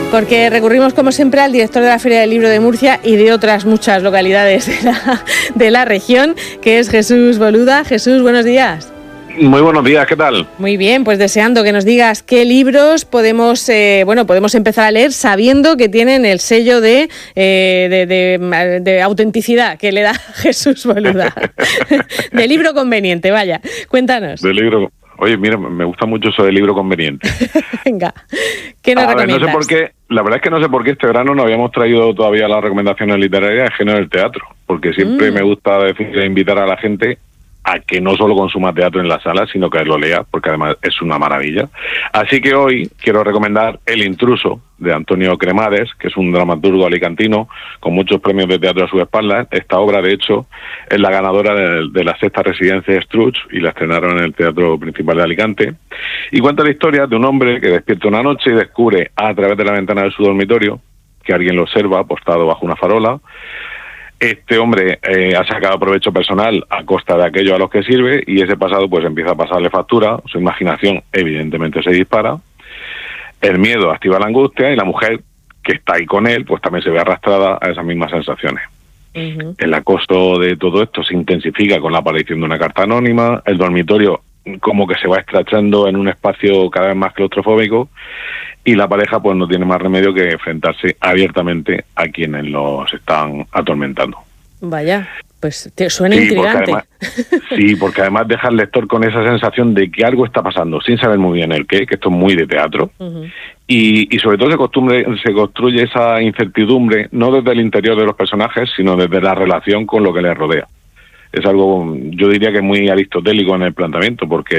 Porque recurrimos como siempre al director de la Feria del Libro de Murcia y de otras muchas localidades de la región, que es Jesús Boluda. Jesús, buenos días. Muy buenos días, ¿qué tal? Muy bien, pues deseando que nos digas qué libros podemos empezar a leer sabiendo que tienen el sello de autenticidad que le da Jesús Boluda. De libro conveniente, vaya. Cuéntanos. De libro. Oye, mira, me gusta mucho eso de libro conveniente. Venga, ¿qué nos recomiendas? No sé por qué, la verdad es que no sé por qué este verano no habíamos traído todavía las recomendaciones literarias de género del teatro, porque siempre me gusta invitar a la gente a que no solo consuma teatro en la sala, sino que lo lea, porque además es una maravilla. Así que hoy quiero recomendar El intruso, de Antonio Cremades, que es un dramaturgo alicantino con muchos premios de teatro a su espalda. Esta obra, de hecho, es la ganadora de la sexta residencia de Struch y la estrenaron en el Teatro Principal de Alicante. Y cuenta la historia de un hombre que despierta una noche y descubre a través de la ventana de su dormitorio que alguien lo observa apostado bajo una farola. Este hombre ha sacado provecho personal a costa de aquello a los que sirve y ese pasado pues empieza a pasarle factura, su imaginación evidentemente se dispara, el miedo activa la angustia y la mujer que está ahí con él pues también se ve arrastrada a esas mismas sensaciones. Uh-huh. El acoso de todo esto se intensifica con la aparición de una carta anónima, el dormitorio como que se va estrechando en un espacio cada vez más claustrofóbico y la pareja pues no tiene más remedio que enfrentarse abiertamente a quienes los están atormentando. Vaya, pues te suena intrigante. Porque además deja al lector con esa sensación de que algo está pasando sin saber muy bien el qué, que esto es muy de teatro. Uh-huh. Y sobre todo se construye esa incertidumbre no desde el interior de los personajes, sino desde la relación con lo que les rodea. Es algo, yo diría que muy aristotélico en el planteamiento, porque